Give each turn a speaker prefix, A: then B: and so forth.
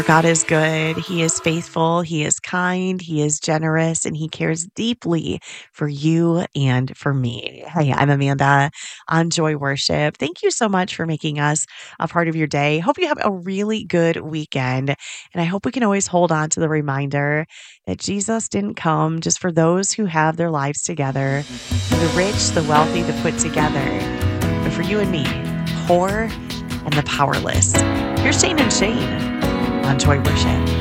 A: God is good. He is faithful. He is kind. He is generous, and He cares deeply for you and for me. Hey, I'm Amanda on Joy Worship. Thank you so much for making us a part of your day. Hope you have a really good weekend. And I hope we can always hold on to the reminder that Jesus didn't come just for those who have their lives together, for the rich, the wealthy, the put together, but for you and me, poor and the powerless. Here's Shane and Shane on Joy Worship.